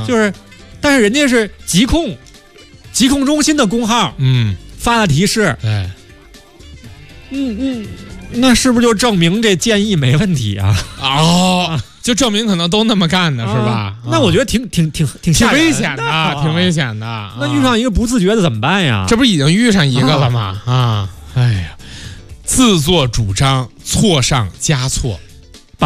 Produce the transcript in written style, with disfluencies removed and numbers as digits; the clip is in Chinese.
就是，但是人家是疾控中心的工号，发的提示， 对， 那是不是就证明这建议没问题啊？ 哦，就证明可能都那么干的是吧？ 那我觉得挺危险的，挺危险的。 那遇上一个不自觉的怎么办呀？ 这不是已经遇上一个了吗？哎呀，自作主张，错上加错。